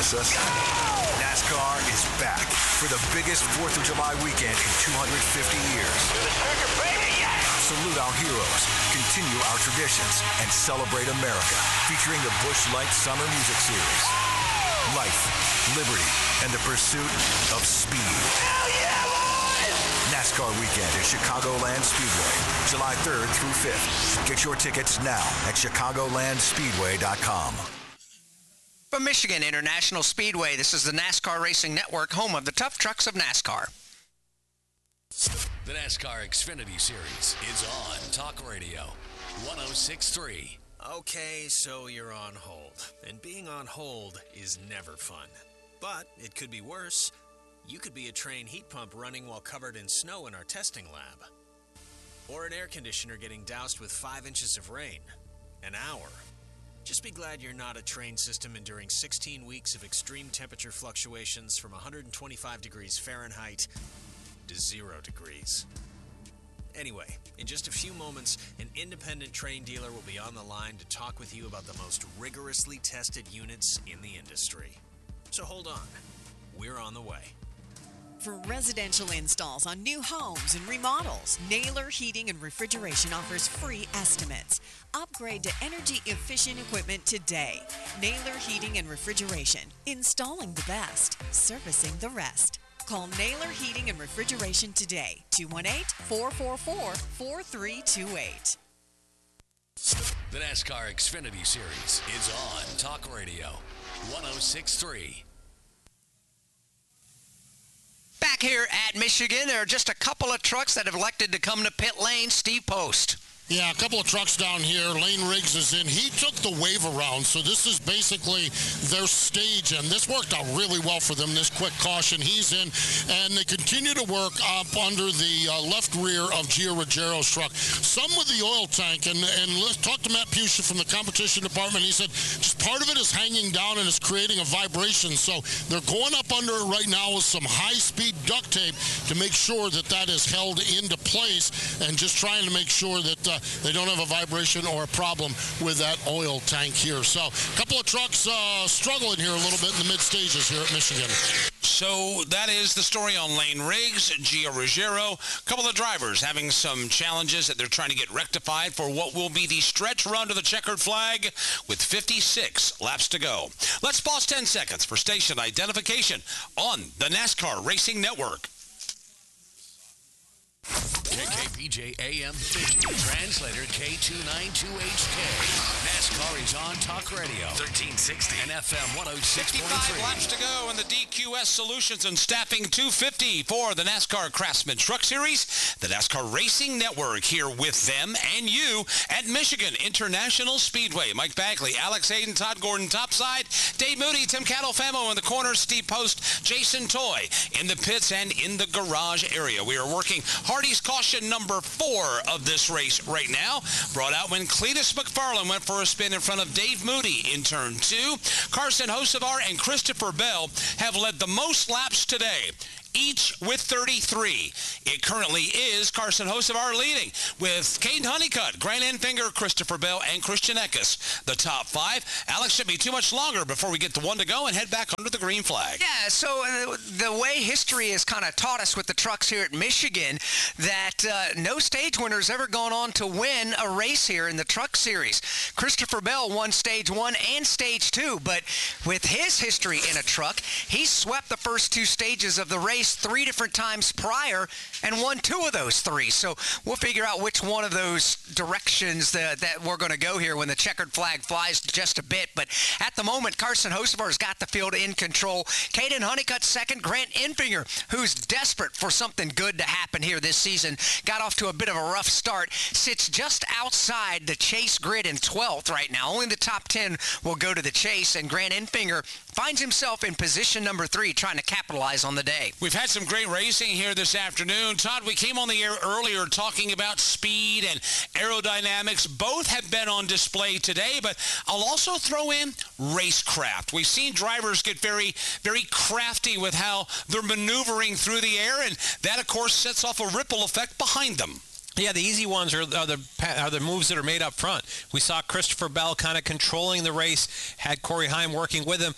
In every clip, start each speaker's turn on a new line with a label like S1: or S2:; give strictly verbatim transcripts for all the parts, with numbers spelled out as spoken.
S1: miss us? NASCAR is back for the biggest fourth of July weekend in two hundred fifty years. Salute our heroes, continue our traditions, and celebrate America, featuring the Busch Light Summer Music Series. Life, liberty, and the pursuit of speed. Hell yeah, boys! NASCAR weekend at Chicagoland Speedway, July third through fifth. Get your tickets now at chicagoland speedway dot com.
S2: From Michigan International Speedway, this is the NASCAR Racing Network, home of the tough trucks of NASCAR.
S3: The NASCAR Xfinity Series is on Talk Radio one oh six point three.
S4: Okay, so you're on hold. And being on hold is never fun. But it could be worse. You could be a train heat pump running while covered in snow in our testing lab. Or an air conditioner getting doused with five inches of rain. An hour. Just be glad you're not a train system enduring sixteen weeks of extreme temperature fluctuations from one hundred twenty-five degrees Fahrenheit to zero degrees. Anyway, in just a few moments, an independent train dealer will be on the line to talk with you about the most rigorously tested units in the industry. So hold on. We're on the way.
S5: For residential installs on new homes and remodels, Naylor Heating and Refrigeration offers free estimates. Upgrade to energy-efficient equipment today. Naylor Heating and Refrigeration. Installing the best. Servicing the rest. Call Naylor Heating and Refrigeration today. two one eight, four four four, four three two eight.
S3: The NASCAR Xfinity Series is on Talk Radio one oh six point three.
S2: Back here at Michigan, there are just a couple of trucks that have elected to come to pit lane. Steve Post.
S6: Yeah, a couple of trucks down here. Lane Riggs is in. He took the wave around, so this is basically their stage, and this worked out really well for them, this quick caution. He's in, and they continue to work up under the uh, left rear of Gio Rogero's truck. Some with the oil tank, and, and let's talk to Matt Pusha from the competition department. He said just part of it is hanging down and is creating a vibration, so they're going up under it right now with some high-speed duct tape to make sure that that is held into place, and just trying to make sure that uh, they don't have a vibration or a problem with that oil tank here. So a couple of trucks uh, struggling here a little bit in the mid-stages here at Michigan.
S7: So that is the story on Lane Riggs, Gio Ruggiero. A couple of drivers having some challenges that they're trying to get rectified for what will be the stretch run to the checkered flag with fifty-six laps to go. Let's pause ten seconds for station identification on the NASCAR Racing Network.
S3: K K P J A M Michigan, translator K two ninety-two H K. NASCAR is on Talk Radio, thirteen sixty, and F M one oh six point three.
S7: fifty-five laps to go in the D Q S Solutions and Staffing two fifty for the NASCAR Craftsman Truck Series. The NASCAR Racing Network here with them and you at Michigan International Speedway. Mike Bagley, Alex Hayden, Todd Gordon topside, Dave Moody, Tim Catalfamo in the corner, Steve Post, Jason Toy in the pits and in the garage area. We are working Hardy's caution number four of this race right now. Brought out when Cletus McFarland went for a spin in front of Dave Moody in turn two. Carson Hocevar and Christopher Bell have led the most laps today, each with thirty-three. It currently is Carson Hocevar leading with Caden Honeycutt, Grant Enfinger, Christopher Bell, and Christian Eckes, the top five. Alex, should be too much longer before we get the one to go and head back under the green flag.
S2: Yeah, so uh, the way history has kind of taught us with the trucks here at Michigan that uh, no stage winner's ever gone on to win a race here in the truck series. Christopher Bell won stage one and stage two, but with his history in a truck, he swept the first two stages of the race three different times prior and won two of those three. So we'll figure out which one of those directions that, that we're going to go here when the checkered flag flies just a bit. But at the moment, Carson Hocevar's got the field in control. Caden Honeycutt second. Grant Enfinger, who's desperate for something good to happen here this season, got off to a bit of a rough start, sits just outside the chase grid in twelfth right now. Only the top ten will go to the chase, and Grant Enfinger finds himself in position number three, trying to capitalize on the day.
S7: We've had some great racing here this afternoon. Todd, we came on the air earlier talking about speed and aerodynamics. Both have been on display today, but I'll also throw in racecraft. We've seen drivers get very, very crafty with how they're maneuvering through the air, and that, of course, sets off a ripple effect behind them.
S8: Yeah, the easy ones are, are, the, are the moves that are made up front. We saw Christopher Bell kind of controlling the race, had Corey Heim working with him.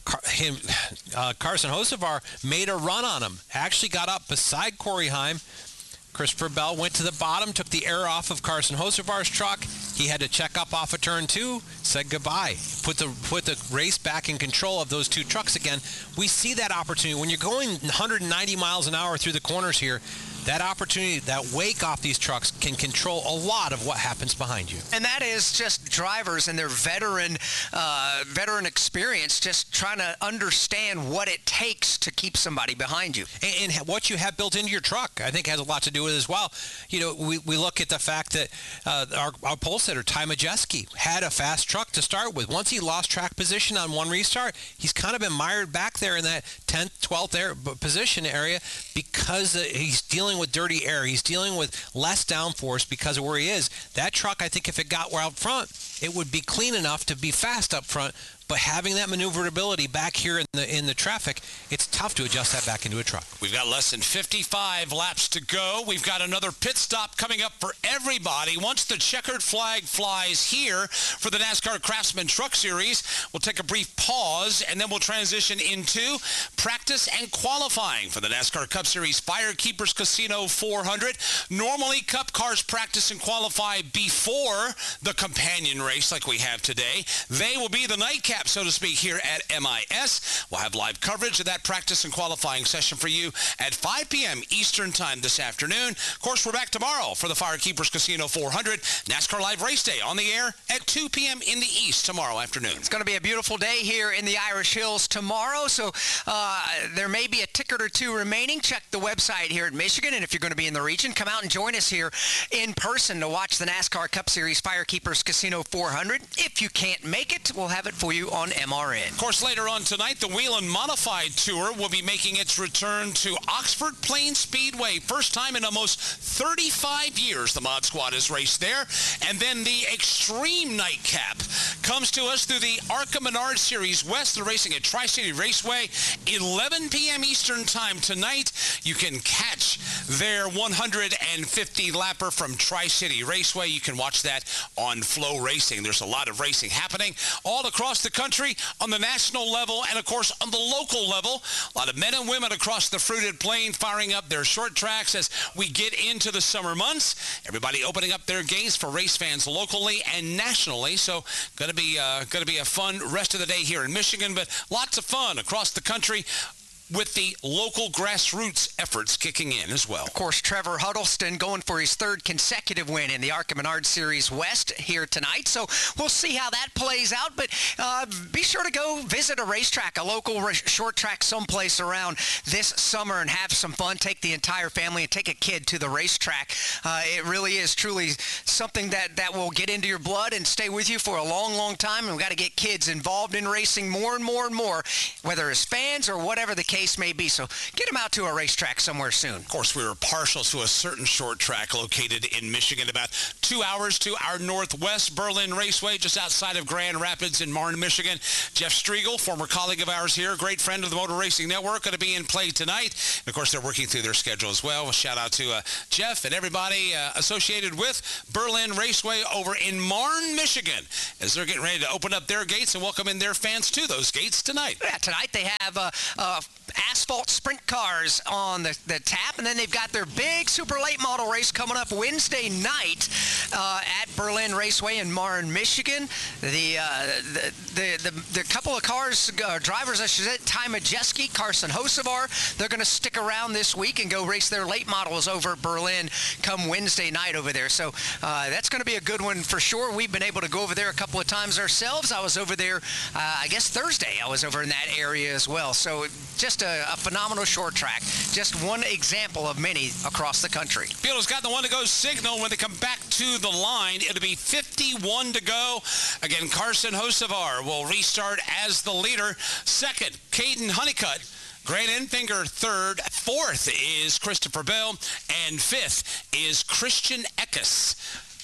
S8: Car- him, uh, Carson Hocevar made a run on him. Actually got up beside Corey Heim. Christopher Bell went to the bottom, took the air off of Carson Hocevar's truck. He had to check up off of turn two, said goodbye. Put the put the race back in control of those two trucks again. We see that opportunity. When you're going one hundred ninety miles an hour through the corners here, that opportunity, that wake off these trucks can control a lot of what happens behind you.
S2: And that is just drivers and their veteran uh, veteran experience just trying to understand what it takes to keep somebody behind you.
S8: And, and what you have built into your truck, I think, has a lot to do with it as well. You know, we, we look at the fact that uh, our, our pole sitter, Ty Majeski, had a fast truck to start with. Once he lost track position on one restart, he's kind of been mired back there in that tenth, twelfth air, position area because uh, he's dealing with dirty air. He's dealing with less downforce because of where he is. That truck, I think if it got out front, it would be clean enough to be fast up front. But having that maneuverability back here in the in the traffic, it's tough to adjust that back into a truck.
S7: We've got less than fifty-five laps to go. We've got another pit stop coming up for everybody. Once the checkered flag flies here for the NASCAR Craftsman Truck Series, we'll take a brief pause, and then we'll transition into practice and qualifying for the NASCAR Cup Series Firekeepers Casino four hundred. Normally, Cup cars practice and qualify before the companion race like we have today. They will be the nightcap, so to speak, here at M I S. We'll have live coverage of that practice and qualifying session for you at five p.m. Eastern Time this afternoon. Of course, we're back tomorrow for the Firekeepers Casino four hundred. NASCAR Live Race Day on the air at two p.m. in the East tomorrow afternoon.
S2: It's going to be a beautiful day here in the Irish Hills tomorrow, so uh, there may be a ticket or two remaining. Check the website here at Michigan, and if you're going to be in the region, come out and join us here in person to watch the NASCAR Cup Series Firekeepers Casino four hundred. If you can't make it, we'll have it for you on M R N.
S7: Of course, later on tonight, the Whelen Modified Tour will be making its return to Oxford Plains Speedway. First time in almost thirty-five years the Mod Squad has raced there. And then the Extreme Nightcap comes to us through the ARCA Menard Series West. They're racing at Tri-City Raceway, eleven p.m. Eastern Time tonight. You can catch their one hundred fifty lapper from Tri-City Raceway. You can watch that on Flow Racing. There's a lot of racing happening all across the country, on the national level, and of course on the local level. A lot of men and women across the fruited plain firing up their short tracks as we get into the summer months. Everybody opening up their gates for race fans locally and nationally. So going to be uh, going to be a fun rest of the day here in Michigan, but lots of fun across the country with the local grassroots efforts kicking in as well.
S2: Of course, Trevor Huddleston going for his third consecutive win in the ARCA Menard Series West here tonight. So we'll see how that plays out. But uh, be sure to go visit a racetrack, a local ra- short track someplace around this summer and have some fun. Take the entire family and take a kid to the racetrack. Uh, it really is truly something that, that will get into your blood and stay with you for a long, long time. And we've got to get kids involved in racing more and more and more, whether as fans or whatever the case may be. So get them out to a racetrack somewhere soon.
S7: Of course, we were partial to a certain short track located in Michigan, about two hours to our northwest, Berlin Raceway, just outside of Grand Rapids in Marne, Michigan. Jeff Striegel, former colleague of ours here, great friend of the Motor Racing Network, going to be in play tonight. And of course, they're working through their schedule as well. A shout out to uh, Jeff and everybody uh, associated with Berlin Raceway over in Marne, Michigan, as they're getting ready to open up their gates and welcome in their fans to those gates tonight.
S2: Yeah, tonight they have uh, uh, asphalt sprint cars on the, the tap, and then they've got their big super late model race coming up Wednesday night uh, at Berlin Raceway in Marne, Michigan. The uh, the, the the the couple of cars, uh, drivers, I should say, Ty Majeski, Carson Hocevar, they're going to stick around this week and go race their late models over at Berlin come Wednesday night over there. So uh, that's going to be a good one for sure. We've been able to go over there a couple of times ourselves. I was over there, uh, I guess Thursday, I was over in that area as well. So just a, a phenomenal short track. Just one example of many across the country.
S7: Beal's got the one to go signal when they come back to the line. It'll be fifty-one to go. Again, Carson Hocevar will restart as the leader. Second, Caden Honeycutt. Grant Enfinger third. Fourth is Christopher Bell. And fifth is Christian Eckes.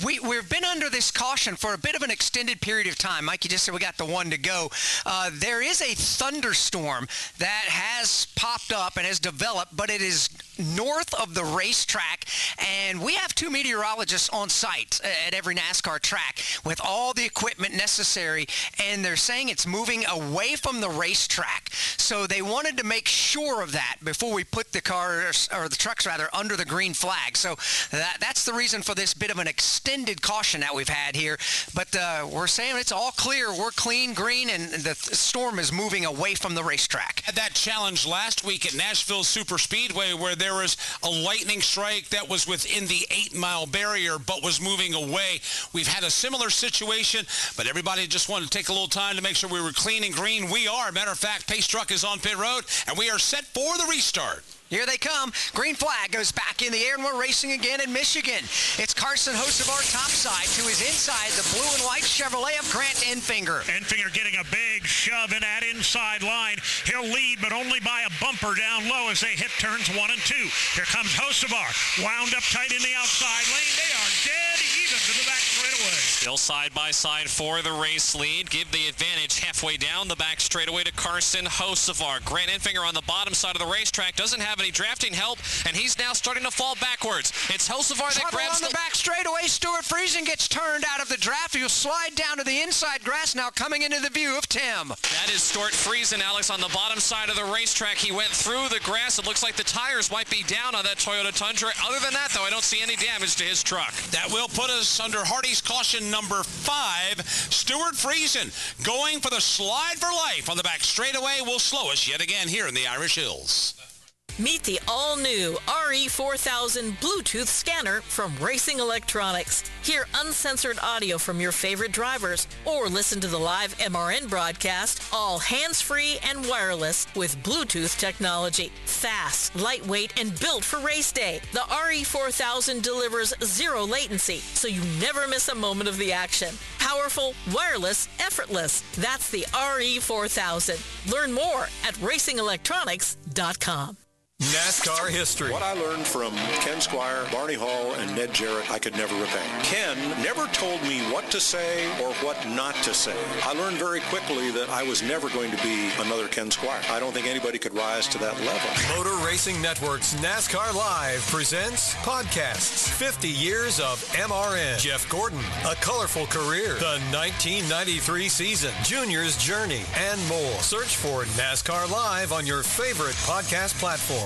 S2: We, we've been under this caution for a bit of an extended period of time. Mike, you just said we got the one to go. Uh, there is a thunderstorm that has popped up and has developed, but it is north of the racetrack, and we have two meteorologists on site at every NASCAR track with all the equipment necessary, and they're saying it's moving away from the racetrack. So they wanted to make sure of that before we put the cars, or the trucks rather, under the green flag. So that, that's the reason for this bit of an extended caution that we've had here. But uh, we're saying it's all clear. We're clean, green, and the storm is moving away from the racetrack.
S7: Had that challenge last week at Nashville Super Speedway where there was a lightning strike that was within the eight-mile barrier but was moving away. We've had a similar situation, but everybody just wanted to take a little time to make sure we were clean and green. We are. Matter of fact, Pace Truck is on pit road, and we are set for the restart.
S2: Here they come. Green flag goes back in the air, and we're racing again in Michigan. It's Carson Hocevar topside to his inside, the blue and white Chevrolet of Grant Enfinger.
S9: Enfinger getting a big shove in that inside line. He'll lead, but only by a bumper down low as they hit turns one and two. Here comes Hocevar, wound up tight in the outside lane. They are dead even to the back straightaway.
S10: Still side by side for the race lead. Give the advantage halfway down the back straightaway to Carson Hocevar. Grant Enfinger on the bottom side of the racetrack doesn't have any drafting help, and he's now starting to fall backwards. It's Hocevar that grabs
S2: on the, the back straightaway. Stuart Friesen gets turned out of the draft. He'll slide down to the inside grass now, coming into the view of Tim.
S10: That is Stuart Friesen, Alex, on the bottom side of the racetrack. He went through the grass. It looks like the tires might be down on that Toyota Tundra. Other than that, though, I don't see any damage to his truck.
S7: That will put us under Hardy's caution number five. Stuart Friesen going for the slide for life on the back straightaway will slow us yet again here in the Irish Hills.
S11: Meet the all-new R E four thousand Bluetooth scanner from Racing Electronics. Hear uncensored audio from your favorite drivers or listen to the live M R N broadcast, all hands-free and wireless with Bluetooth technology. Fast, lightweight, and built for race day. The R E four thousand delivers zero latency, so you never miss a moment of the action. Powerful, wireless, effortless. That's the R E four thousand. Learn more at racing electronics dot com.
S12: NASCAR history.
S13: What I learned from Ken Squire, Barney Hall, and Ned Jarrett, I could never repay. Ken never told me what to say or what not to say. I learned very quickly that I was never going to be another Ken Squire. I don't think anybody could rise to that level.
S12: Motor Racing Network's NASCAR Live presents podcasts. fifty years of M R N. Jeff Gordon, A Colorful Career, the nineteen ninety-three season, Junior's Journey, and more. Search for NASCAR Live on your favorite podcast platform.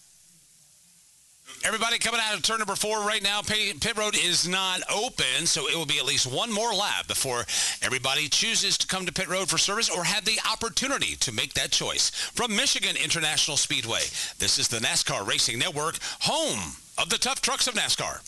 S7: Everybody coming out of turn number four right now. Pit road is not open, so it will be at least one more lap before everybody chooses to come to pit road for service or have the opportunity to make that choice. From Michigan International Speedway, this is the NASCAR Racing Network, home of the tough trucks of NASCAR.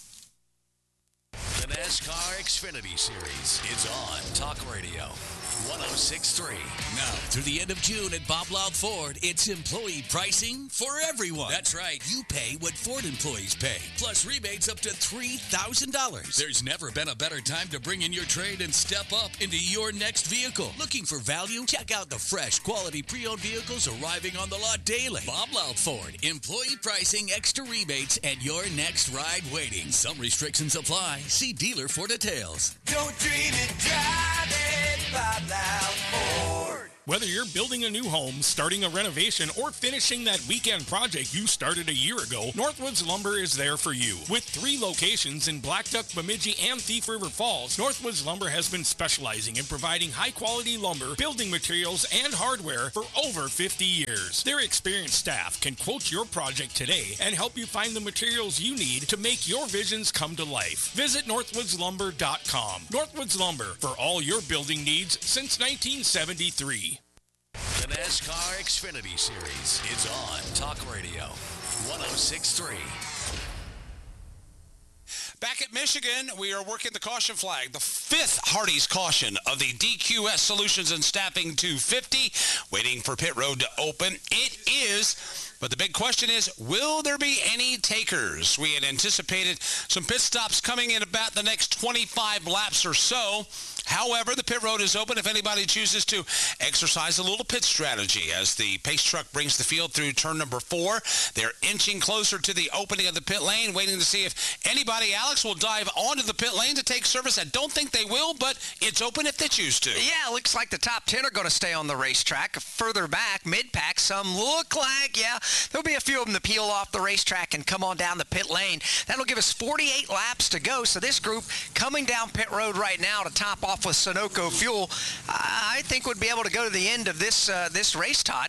S3: The NASCAR Xfinity Series is on Talk Radio one oh six point three. Now, through the end of June at Bob Loud Ford, it's employee pricing for everyone. That's right. You pay what Ford employees pay, plus rebates up to three thousand dollars. There's never been a better time to bring in your trade and step up into your next vehicle. Looking for value? Check out the fresh, quality pre-owned vehicles arriving on the lot daily. Bob Loud Ford. Employee pricing, extra rebates, and your next ride waiting. Some restrictions apply. See dealer for details.
S14: Don't dream it, drive it, Bob Loud Ford.
S15: Whether you're building a new home, starting a renovation, or finishing that weekend project you started a year ago, Northwoods Lumber is there for you. With three locations in Black Duck, Bemidji, and Thief River Falls, Northwoods Lumber has been specializing in providing high-quality lumber, building materials, and hardware for over fifty years. Their experienced staff can quote your project today and help you find the materials you need to make your visions come to life. Visit northwoods lumber dot com. Northwoods Lumber, for all your building needs since nineteen seventy-three.
S3: The NASCAR Xfinity Series is on Talk Radio one oh six point three.
S7: Back at Michigan, we are working the caution flag, the fifth Hardy's caution of the D Q S Solutions and Staffing two fifty, waiting for pit road to open. It is, but the big question is, will there be any takers? We had anticipated some pit stops coming in about the next twenty-five laps or so. However, the pit road is open if anybody chooses to exercise a little pit strategy. As the pace truck brings the field through turn number four, they're inching closer to the opening of the pit lane, waiting to see if anybody, Alex, will dive onto the pit lane to take service. I don't think they will, but it's open if they choose to.
S2: Yeah, looks like the top ten are going to stay on the racetrack. Further back, mid-pack, some look like, yeah, there'll be a few of them to peel off the racetrack and come on down the pit lane. That'll give us forty-eight laps to go. So this group coming down pit road right now to top off with Sunoco Fuel, I think would be able to go to the end of this uh, this race, Todd.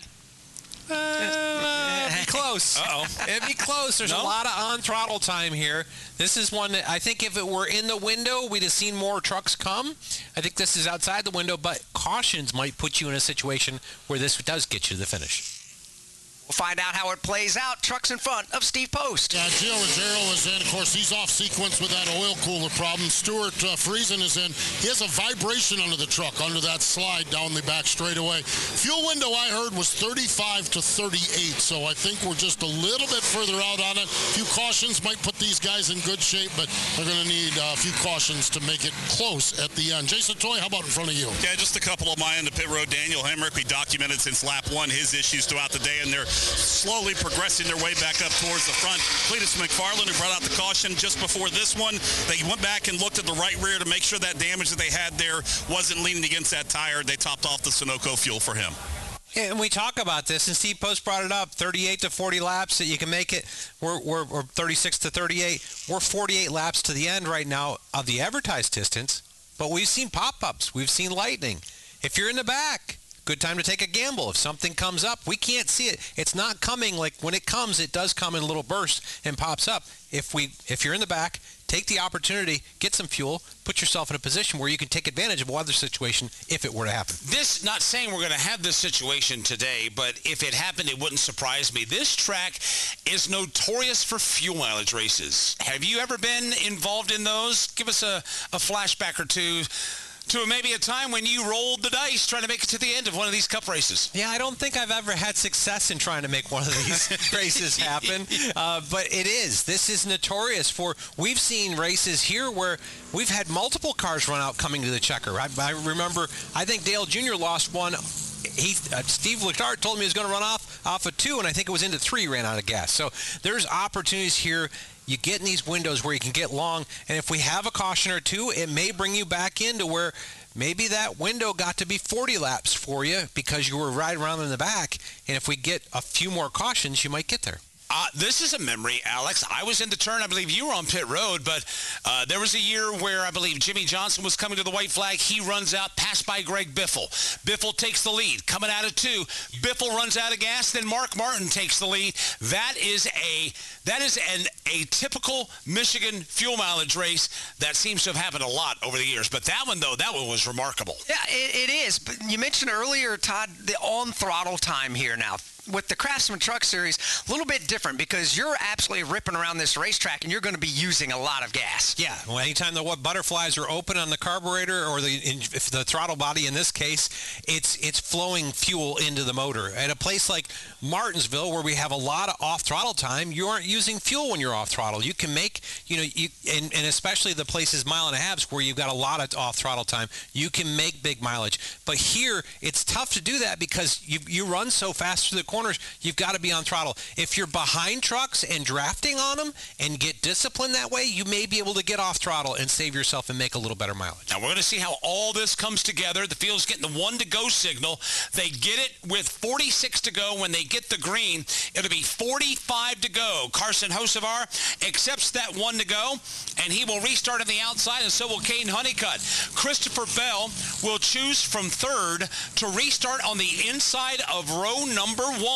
S8: Uh, it'd be close.
S7: Uh-oh.
S8: It'd be close. There's
S7: No?
S8: a lot of on-throttle time here. This is one that I think if it were in the window, we'd have seen more trucks come. I think this is outside the window, but cautions might put you in a situation where this does get you to the finish.
S2: We'll find out how it plays out. Trucks in front of Steve Post.
S6: Yeah, Gio Ruggiero is in. Of course, he's off sequence with that oil cooler problem. Stuart uh, Friesen is in. He has a vibration under the truck, under that slide down the back straightaway. Fuel window, I heard, was thirty-five to thirty-eight, so I think we're just a little bit further out on it. A few cautions might put these guys in good shape, but they're going to need uh, a few cautions to make it close at the end. Jason Toy, how about in front of you?
S16: Yeah, just a couple of my end of pit road. Daniel Hemrick, we documented since lap one his issues throughout the day, and they're slowly progressing their way back up towards the front. Cletus McFarland, who brought out the caution just before this one, they went back and looked at the right rear to make sure that damage that they had there wasn't leaning against that tire. They topped off the Sunoco Fuel for him.
S8: Yeah, and we talk about this, and Steve Post brought it up, thirty-eight to forty laps that you can make it. We're, we're, we're thirty-six to thirty-eight. We're forty-eight laps to the end right now of the advertised distance, but we've seen pop-ups. We've seen lightning. If you're in the back, good time to take a gamble. If something comes up, we can't see it. It's not coming like when it comes, it does come in little bursts and pops up. If we, if you're in the back, take the opportunity, get some fuel, put yourself in a position where you can take advantage of a weather situation if it were to happen.
S7: This, not saying we're going to have this situation today, but if it happened, it wouldn't surprise me. This track is notorious for fuel mileage races. Have you ever been involved in those? Give us a, a flashback or two to maybe a time when you rolled the dice trying to make it to the end of one of these cup races.
S8: Yeah, I don't think I've ever had success in trying to make one of these races happen, uh, but it is. This is notorious for, we've seen races here where we've had multiple cars run out coming to the checker. I, I remember, I think Dale Junior lost one. He, uh, Steve Leclerc told me he was going to run off off of two, and I think it was into three, ran out of gas. So there's opportunities here. You get in these windows where you can get long, and if we have a caution or two, it may bring you back into where maybe that window got to be forty laps for you because you were right around in the back, and if we get a few more cautions, you might get there.
S7: Uh, this is a memory, Alex. I was in the turn. I believe you were on pit road, but uh, there was a year where I believe Jimmy Johnson was coming to the white flag. He runs out, passed by Greg Biffle. Biffle takes the lead. Coming out of two, Biffle runs out of gas. Then Mark Martin takes the lead. That is a that is an a typical Michigan fuel mileage race that seems to have happened a lot over the years. But that one, though, that one was remarkable.
S2: Yeah, it, it is. But you mentioned earlier, Todd, the on-throttle time here now. With the Craftsman Truck Series, a little bit different because you're absolutely ripping around this racetrack and you're going to be using a lot of gas.
S8: Yeah, well, anytime the butterflies are open on the carburetor or the in, if the throttle body in this case, it's it's flowing fuel into the motor. At a place like Martinsville, where we have a lot of off-throttle time, you aren't using fuel when you're off-throttle. You can make, you know, you and, and especially the places mile and a halves where you've got a lot of off-throttle time, you can make big mileage. But here, it's tough to do that because you you run so fast through the corners, you've got to be on throttle. If you're behind trucks and drafting on them and get disciplined that way, you may be able to get off throttle and save yourself and make a little better mileage.
S7: Now we're going to see how all this comes together. The field's getting the one to go signal. They get it with forty-six to go. When they get the green, it'll be forty-five to go. Carson Hocevar accepts that one to go, and he will restart on the outside, and so will Caden Honeycutt. Christopher Bell will choose from third to restart on the inside of row number one.